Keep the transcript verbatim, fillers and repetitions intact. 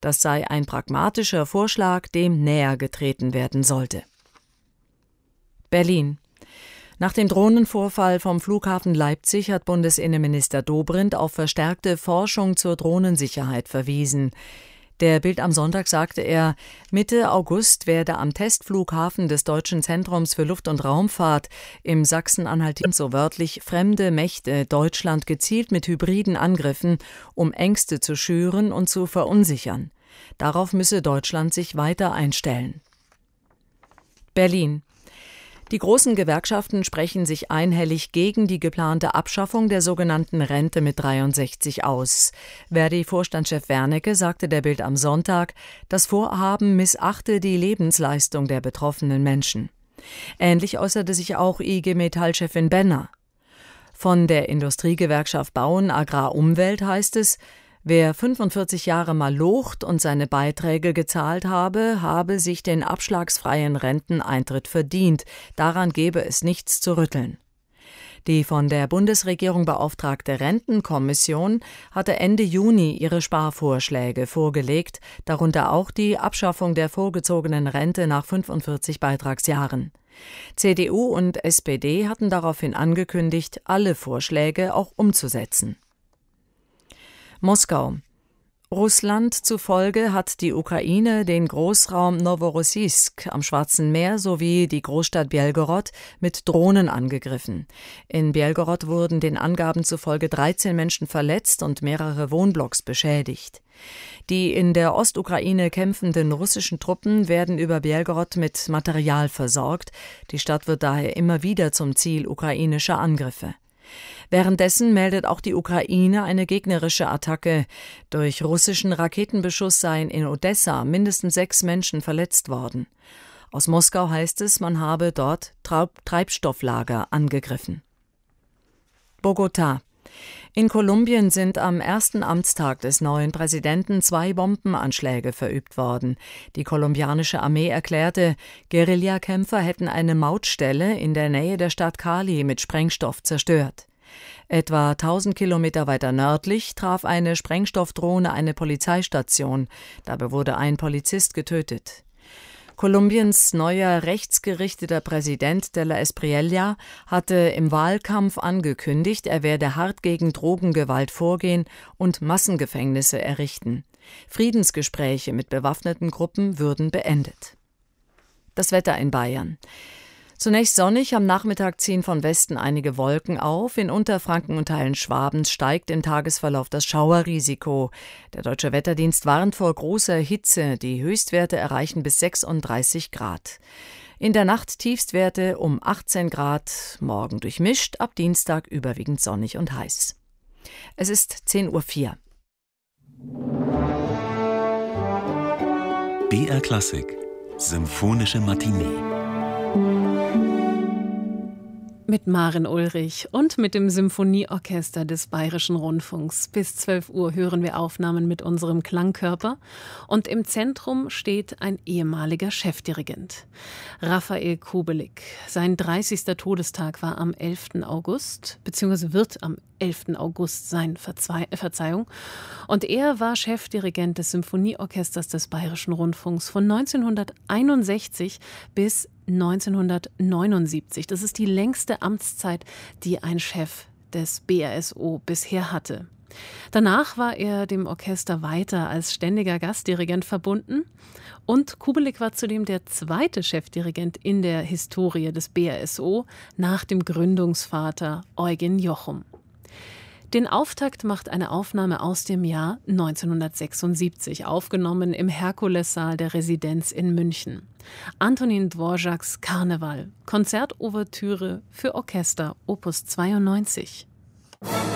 Das sei ein pragmatischer Vorschlag, dem näher getreten werden sollte. Berlin. Nach dem Drohnenvorfall vom Flughafen Leipzig hat Bundesinnenminister Dobrindt auf verstärkte Forschung zur Drohnensicherheit verwiesen. Der Bild am Sonntag sagte er, Mitte August werde am Testflughafen des Deutschen Zentrums für Luft- und Raumfahrt im Sachsen-Anhalt so wörtlich fremde Mächte Deutschland gezielt mit hybriden Angriffen, um Ängste zu schüren und zu verunsichern. Darauf müsse Deutschland sich weiter einstellen. Berlin. Die großen Gewerkschaften sprechen sich einhellig gegen die geplante Abschaffung der sogenannten Rente mit dreiundsechzig aus. Verdi-Vorstandschef Wernicke sagte der Bild am Sonntag, das Vorhaben missachte die Lebensleistung der betroffenen Menschen. Ähnlich äußerte sich auch I G Metall-Chefin Benner. Von der Industriegewerkschaft Bauen Agrar Umwelt heißt es, wer fünfundvierzig Jahre malocht und seine Beiträge gezahlt habe, habe sich den abschlagsfreien Renteneintritt verdient. Daran gebe es nichts zu rütteln. Die von der Bundesregierung beauftragte Rentenkommission hatte Ende Juni ihre Sparvorschläge vorgelegt, darunter auch die Abschaffung der vorgezogenen Rente nach fünfundvierzig Beitragsjahren. C D U und S P D hatten daraufhin angekündigt, alle Vorschläge auch umzusetzen. Moskau. Russland zufolge hat die Ukraine den Großraum Noworossijsk am Schwarzen Meer sowie die Großstadt Belgorod mit Drohnen angegriffen. In Belgorod wurden den Angaben zufolge dreizehn Menschen verletzt und mehrere Wohnblocks beschädigt. Die in der Ostukraine kämpfenden russischen Truppen werden über Belgorod mit Material versorgt. Die Stadt wird daher immer wieder zum Ziel ukrainischer Angriffe. Währenddessen meldet auch die Ukraine eine gegnerische Attacke. Durch russischen Raketenbeschuss seien in Odessa mindestens sechs Menschen verletzt worden. Aus Moskau heißt es, man habe dort Treibstofflager angegriffen. Bogotá. In Kolumbien sind am ersten Amtstag des neuen Präsidenten zwei Bombenanschläge verübt worden. Die kolumbianische Armee erklärte, Guerillakämpfer hätten eine Mautstelle in der Nähe der Stadt Cali mit Sprengstoff zerstört. Etwa tausend Kilometer weiter nördlich traf eine Sprengstoffdrohne eine Polizeistation. Dabei wurde ein Polizist getötet. Kolumbiens neuer rechtsgerichteter Präsident de la Espriella hatte im Wahlkampf angekündigt, er werde hart gegen Drogengewalt vorgehen und Massengefängnisse errichten. Friedensgespräche mit bewaffneten Gruppen würden beendet. Das Wetter in Bayern. Zunächst sonnig, am Nachmittag ziehen von Westen einige Wolken auf. In Unterfranken und Teilen Schwabens steigt im Tagesverlauf das Schauerrisiko. Der Deutsche Wetterdienst warnt vor großer Hitze. Die Höchstwerte erreichen bis sechsunddreißig Grad. In der Nacht Tiefstwerte um achtzehn Grad, morgen durchmischt, ab Dienstag überwiegend sonnig und heiß. Es ist zehn Uhr vier. B R Klassik, Symphonische Matinee. Mit Maren Ulrich und mit dem Symphonieorchester des Bayerischen Rundfunks. Bis zwölf Uhr hören wir Aufnahmen mit unserem Klangkörper. Und im Zentrum steht ein ehemaliger Chefdirigent, Rafael Kubelik. Sein dreißigster Todestag war am elften August, beziehungsweise wird am elften August sein, Verzei- Verzeihung. Und er war Chefdirigent des Symphonieorchesters des Bayerischen Rundfunks von neunzehnhunderteinundsechzig bis neunzehnhundertneunundsiebzig. Das ist die längste Amtszeit, die ein Chef des B R S O bisher hatte. Danach war er dem Orchester weiter als ständiger Gastdirigent verbunden und Kubelik war zudem der zweite Chefdirigent in der Historie des B R S O nach dem Gründungsvater Eugen Jochum. Den Auftakt macht eine Aufnahme aus dem Jahr neunzehnhundertsechsundsiebzig, aufgenommen im Herkulessaal der Residenz in München. Antonin Dvořáks Karneval, Konzertouvertüre für Orchester Opus zweiundneunzig.